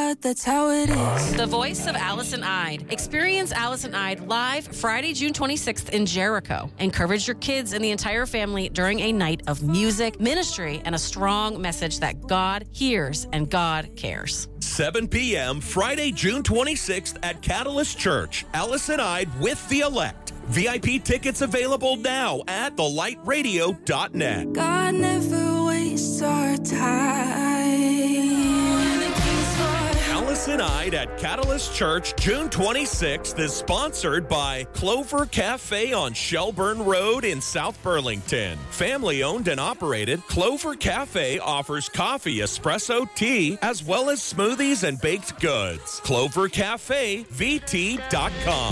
God, that's how it is. The voice of Allison Ide. Experience Allison Ide live Friday, June 26th in Jericho. Encourage your kids and the entire family during a night of music, ministry, and a strong message that God hears and God cares. 7 p.m. Friday, June 26th at Catalyst Church. Allison Ide with the Elect. VIP tickets available now at thelightradio.net. God never wastes our time. Allison Ide at Catalyst Church, June 26th is sponsored by Clover Cafe on Shelburne Road in South Burlington. Family owned and operated, Clover Cafe offers coffee, espresso, tea, as well as smoothies and baked goods. CloverCafeVT.com.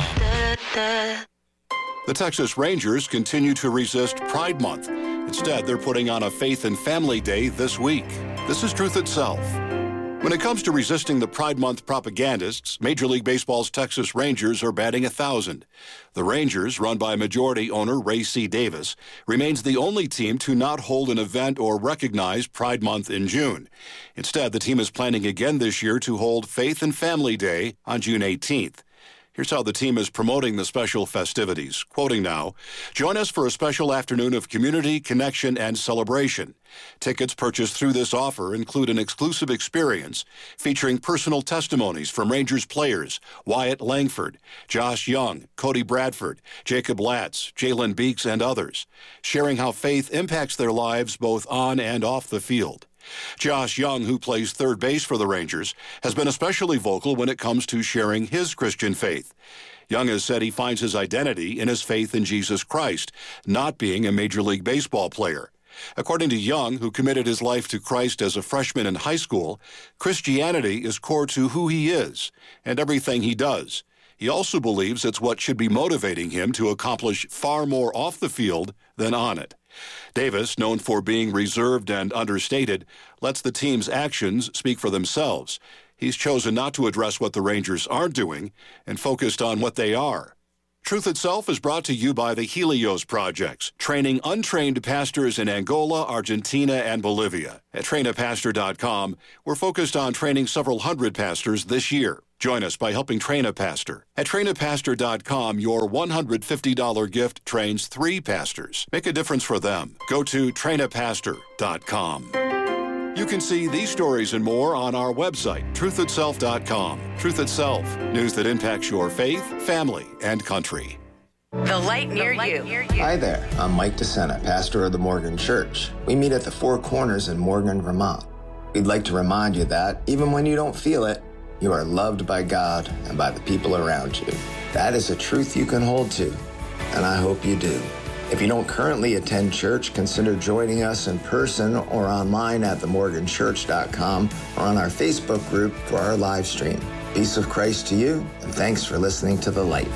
The Texas Rangers continue to resist Pride Month. Instead, they're putting on a Faith and Family Day this week. This is Truth Itself. When it comes to resisting the Pride Month propagandists, Major League Baseball's Texas Rangers are batting 1,000. The Rangers, run by majority owner Ray C. Davis, remains the only team to not hold an event or recognize Pride Month in June. Instead, the team is planning again this year to hold Faith and Family Day on June 18th. Here's how the team is promoting the special festivities. Quoting now, "Join us for a special afternoon of community, connection, and celebration. Tickets purchased through this offer include an exclusive experience featuring personal testimonies from Rangers players Wyatt Langford, Josh Young, Cody Bradford, Jacob Latz, Jalen Beeks, and others, sharing how faith impacts their lives both on and off the field. Josh Young, who plays third base for the Rangers, has been especially vocal when it comes to sharing his Christian faith. Young has said he finds his identity in his faith in Jesus Christ, not being a Major League Baseball player. According to Young, who committed his life to Christ as a freshman in high school, Christianity is core to who he is and everything he does. He also believes it's what should be motivating him to accomplish far more off the field than on it. Davis, known for being reserved and understated, lets the team's actions speak for themselves. He's chosen not to address what the Rangers aren't doing and focused on what they are. Truth Itself is brought to you by the Helios Projects, training untrained pastors in Angola, Argentina, and Bolivia. At trainapastor.com, we're focused on training several hundred pastors this year. Join us by helping train a pastor. At trainapastor.com, your $150 gift trains 3 pastors. Make a difference for them. Go to trainapastor.com. You can see these stories and more on our website, truthitself.com. Truth Itself, news that impacts your faith, family, and country. The light near you. Hi there, I'm Mike DeSena, pastor of the Morgan Church. We meet at the Four Corners in Morgan, Vermont. We'd like to remind you that, even when you don't feel it, you are loved by God and by the people around you. That is a truth you can hold to, and I hope you do. If you don't currently attend church, consider joining us in person or online at themorganchurch.com or on our Facebook group for our live stream. Peace of Christ to you, and thanks for listening to The Light.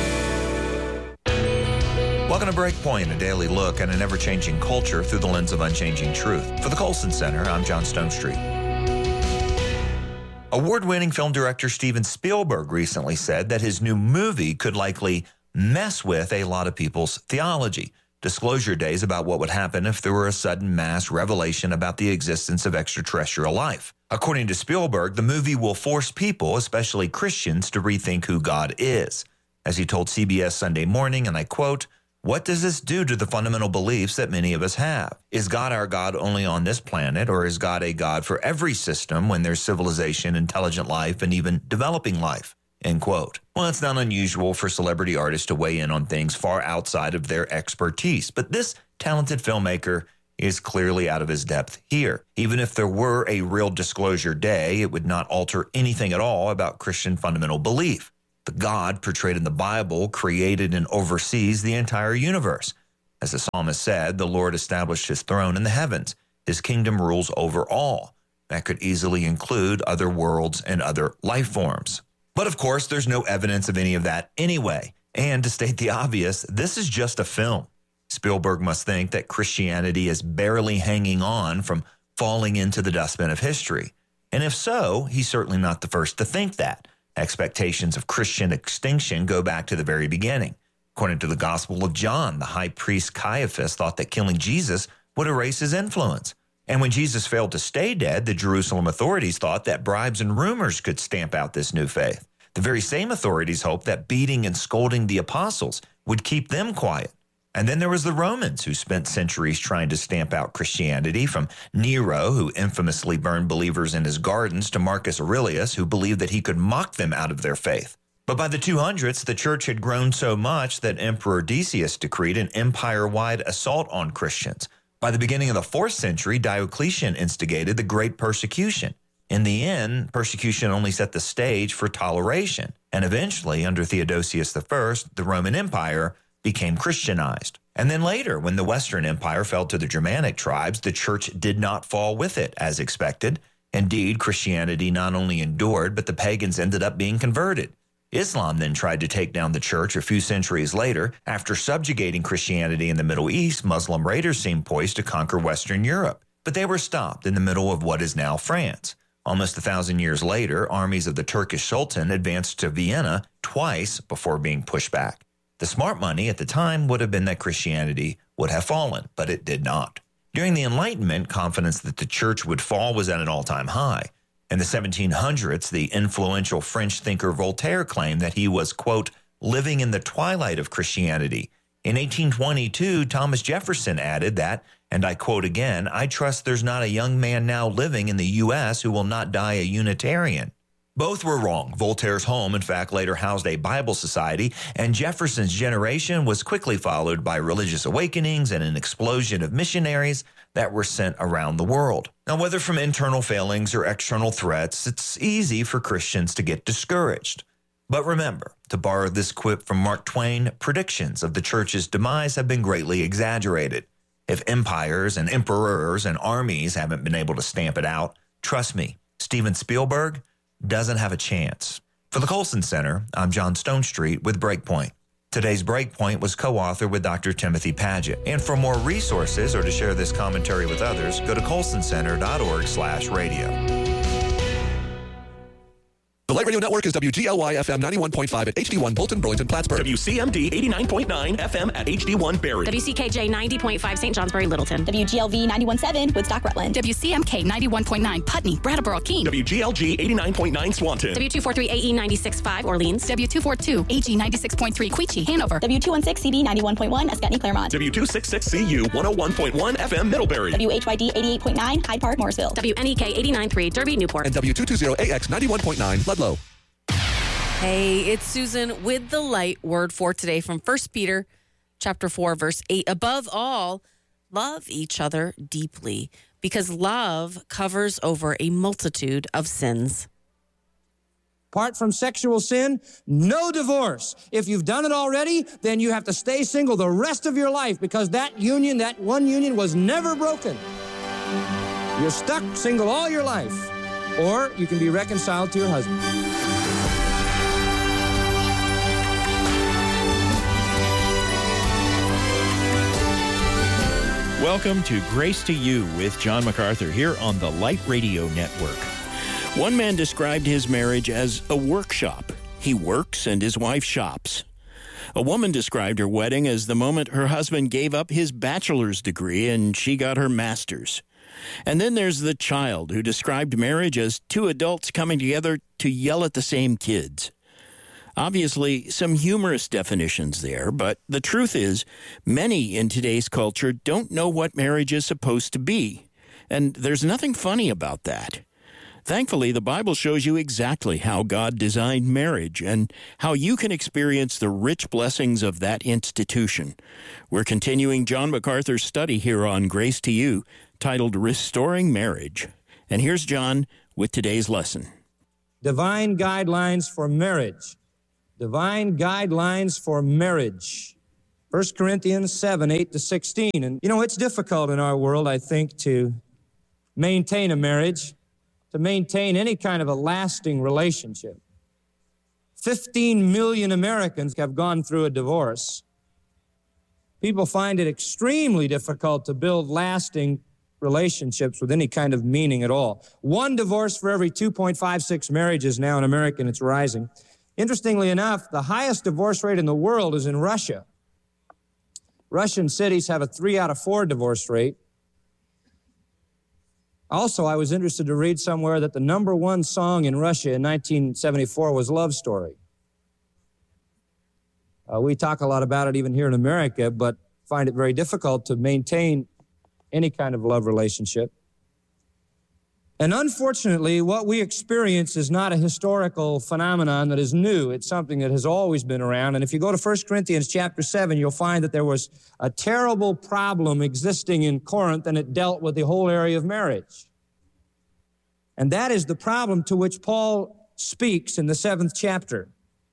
Welcome to Breakpoint, a daily look at an ever-changing culture through the lens of unchanging truth. For the Colson Center, I'm John Stonestreet. Award-winning film director Steven Spielberg recently said that his new movie could likely mess with a lot of people's theology. Disclosure Day is about what would happen if there were a sudden mass revelation about the existence of extraterrestrial life. According to Spielberg, the movie will force people, especially Christians, to rethink who God is. As he told CBS Sunday Morning, and I quote, "What does this do to the fundamental beliefs that many of us have? Is God our God only on this planet, or is God a God for every system when there's civilization, intelligent life, and even developing life?" End quote. Well, it's not unusual for celebrity artists to weigh in on things far outside of their expertise, but this talented filmmaker is clearly out of his depth here. Even if there were a real Disclosure Day, it would not alter anything at all about Christian fundamental belief. The God portrayed in the Bible created and oversees the entire universe. As the psalmist said, the Lord established his throne in the heavens. His kingdom rules over all. That could easily include other worlds and other life forms. But of course, there's no evidence of any of that anyway. And to state the obvious, this is just a film. Spielberg must think that Christianity is barely hanging on from falling into the dustbin of history. And if so, he's certainly not the first to think that. Expectations of Christian extinction go back to the very beginning. According to the Gospel of John, the high priest Caiaphas thought that killing Jesus would erase his influence. And when Jesus failed to stay dead, the Jerusalem authorities thought that bribes and rumors could stamp out this new faith. The very same authorities hoped that beating and scolding the apostles would keep them quiet. And then there was the Romans, who spent centuries trying to stamp out Christianity, from Nero, who infamously burned believers in his gardens, to Marcus Aurelius, who believed that he could mock them out of their faith. But by the 200s, the church had grown so much that Emperor Decius decreed an empire-wide assault on Christians. By the beginning of the 4th century, Diocletian instigated the Great Persecution. In the end, persecution only set the stage for toleration, and eventually, under Theodosius I, the Roman Empire became Christianized. And then later, when the Western Empire fell to the Germanic tribes, the church did not fall with it, as expected. Indeed, Christianity not only endured, but the pagans ended up being converted. Islam then tried to take down the church a few centuries later. After subjugating Christianity in the Middle East, Muslim raiders seemed poised to conquer Western Europe. But they were stopped in the middle of what is now France. Almost 1,000 years later, armies of the Turkish Sultan advanced to Vienna twice before being pushed back. The smart money at the time would have been that Christianity would have fallen, but it did not. During the Enlightenment, confidence that the church would fall was at an all-time high. In the 1700s, the influential French thinker Voltaire claimed that he was, quote, living in the twilight of Christianity. In 1822, Thomas Jefferson added that, and I quote again, "I trust there's not a young man now living in the U.S. who will not die a Unitarian." Both were wrong. Voltaire's home, in fact, later housed a Bible society, and Jefferson's generation was quickly followed by religious awakenings and an explosion of missionaries that were sent around the world. Now, whether from internal failings or external threats, it's easy for Christians to get discouraged. But remember, to borrow this quip from Mark Twain, predictions of the church's demise have been greatly exaggerated. If empires and emperors and armies haven't been able to stamp it out, trust me, Steven Spielberg doesn't have a chance. For the Colson Center, I'm John Stonestreet with Breakpoint. Today's Breakpoint was co-authored with Dr. Timothy Paget. And for more resources or to share this commentary with others, go to colsoncenter.org/radio. The Light Radio Network is WGLY FM 91.5 at HD1 Bolton, Burlington, Plattsburgh. WCMD 89.9 FM at HD1 Barrie. WCKJ 90.5 St. Johnsbury, Littleton. WGLV 91.7 Woodstock, Rutland. WCMK 91.9 Putney, Brattleboro, Keene. WGLG 89.9 Swanton. W243 AE 96.5 Orleans. W242 AG 96.3 Queechee, Hanover. W216 CB 91.1 Ascutney, Claremont. W266 CU 101.1 FM Middlebury. WHYD 88.9 Hyde Park, Morrisville. WNEK 89.3 Derby, Newport. And W220 AX 91.9 Ludlow. Hey, it's Susan with the light word for today from 1 Peter chapter 4, verse 8. Above all, love each other deeply, because love covers over a multitude of sins. Apart from sexual sin, no divorce. If you've done it already, then you have to stay single the rest of your life, because that union, that one union, was never broken. You're stuck single all your life. Or you can be reconciled to your husband. Welcome to Grace to You with John MacArthur here on the Light Radio Network. One man described his marriage as a workshop. He works and his wife shops. A woman described her wedding as the moment her husband gave up his bachelor's degree and she got her master's. And then there's the child, who described marriage as two adults coming together to yell at the same kids. Obviously, some humorous definitions there, but the truth is, many in today's culture don't know what marriage is supposed to be. And there's nothing funny about that. Thankfully, the Bible shows you exactly how God designed marriage and how you can experience the rich blessings of that institution. We're continuing John MacArthur's study here on Grace to You, titled Restoring Marriage. And here's John with today's lesson. Divine guidelines for marriage. Divine guidelines for marriage. 1 Corinthians 7, 8-16. And, it's difficult in our world, I think, to maintain a marriage, to maintain any kind of a lasting relationship. 15 million Americans have gone through a divorce. People find it extremely difficult to build lasting relationships with any kind of meaning at all. One divorce for every 2.56 marriages now in America, and it's rising. Interestingly enough, the highest divorce rate in the world is in Russia. Russian cities have a 3 out of 4 divorce rate. Also, I was interested to read somewhere that the number one song in Russia in 1974 was Love Story. We talk a lot about it even here in America, but find it very difficult to maintain any kind of love relationship. And unfortunately, what we experience is not a historical phenomenon that is new. It's something that has always been around. And if you go to 1 Corinthians chapter 7, you'll find that there was a terrible problem existing in Corinth, and it dealt with the whole area of marriage. And that is the problem to which Paul speaks in the 7th chapter.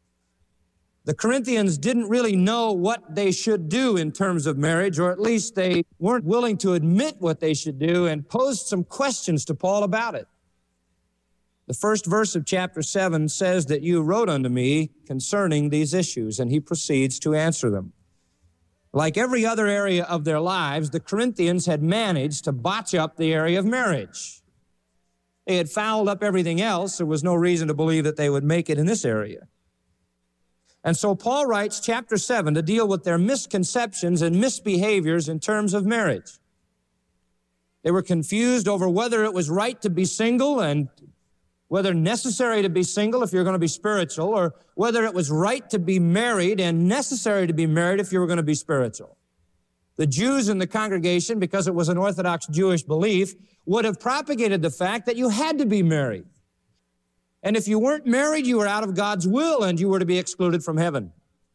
The Corinthians didn't really know what they should do in terms of marriage, or at least they weren't willing to admit what they should do, and posed some questions to Paul about it. The first verse of chapter 7 says that you wrote unto me concerning these issues, and he proceeds to answer them. Like every other area of their lives, the Corinthians had managed to botch up the area of marriage. They had fouled up everything else. There was no reason to believe that they would make it in this area. And so Paul writes chapter 7 to deal with their misconceptions and misbehaviors in terms of marriage. They were confused over whether it was right to be single and whether necessary to be single if you're going to be spiritual, or whether it was right to be married and necessary to be married if you were going to be spiritual. The Jews in the congregation, because it was an Orthodox Jewish belief, would have propagated the fact that you had to be married. And if you weren't married, you were out of God's will and you were to be excluded from heaven.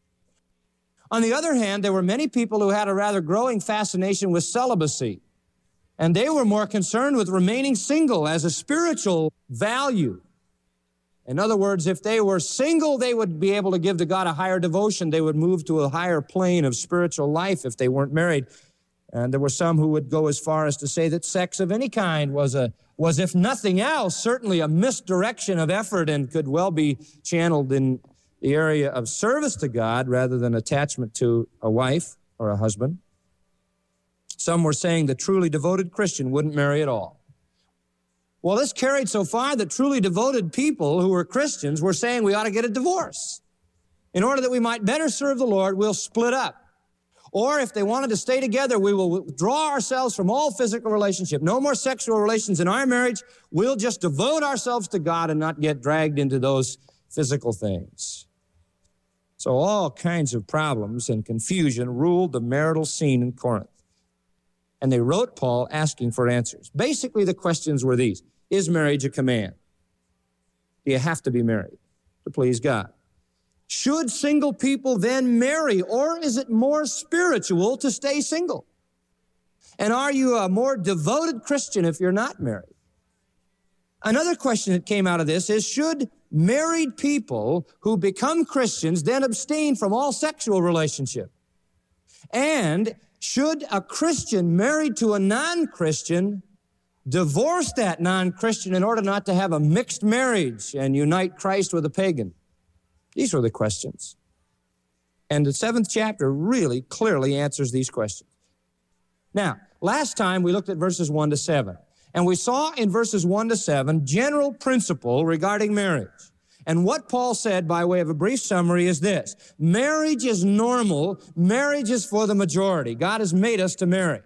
On the other hand, there were many people who had a rather growing fascination with celibacy. And they were more concerned with remaining single as a spiritual value. In other words, if they were single, they would be able to give to God a higher devotion. They would move to a higher plane of spiritual life if they weren't married. And there were some who would go as far as to say that sex of any kind was, if nothing else, certainly a misdirection of effort and could well be channeled in the area of service to God rather than attachment to a wife or a husband. Some were saying the truly devoted Christian wouldn't marry at all. Well, this carried so far that truly devoted people who were Christians were saying we ought to get a divorce. In order that we might better serve the Lord, we'll split up. Or if they wanted to stay together, we will withdraw ourselves from all physical relationship. No more sexual relations in our marriage. We'll just devote ourselves to God and not get dragged into those physical things. So all kinds of problems and confusion ruled the marital scene in Corinth. And they wrote Paul asking for answers. Basically, the questions were these. Is marriage a command? Do you have to be married to please God? Should single people then marry, or is it more spiritual to stay single? And are you a more devoted Christian if you're not married? Another question that came out of this is, should married people who become Christians then abstain from all sexual relationship? And should a Christian married to a non-Christian divorce that non-Christian in order not to have a mixed marriage and unite Christ with a pagan? These were the questions. And the 7th chapter really clearly answers these questions. Now, last time we looked at verses 1 to 7, and we saw in verses 1 to 7 general principle regarding marriage. And what Paul said by way of a brief summary is this: marriage is normal, marriage is for the majority. God has made us to marry.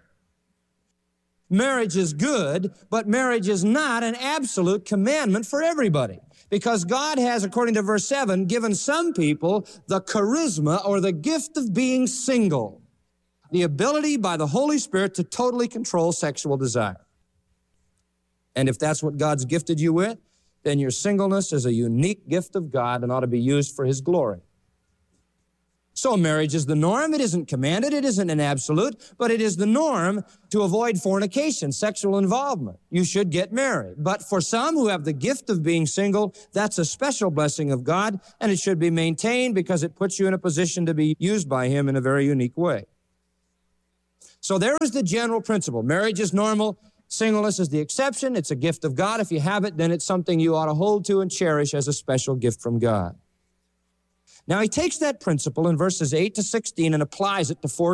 Marriage is good, but marriage is not an absolute commandment for everybody. Because God has, according to verse 7, given some people the charisma or the gift of being single, the ability by the Holy Spirit to totally control sexual desire. And if that's what God's gifted you with, then your singleness is a unique gift of God and ought to be used for His glory. So marriage is the norm. It isn't commanded. It isn't an absolute, but it is the norm to avoid fornication, sexual involvement. You should get married. But for some who have the gift of being single, that's a special blessing of God, and it should be maintained because it puts you in a position to be used by Him in a very unique way. So there is the general principle. Marriage is normal. Singleness is the exception. It's a gift of God. If you have it, then it's something you ought to hold to and cherish as a special gift from God. Now, he takes that principle in verses 8 to 16 and applies it to 4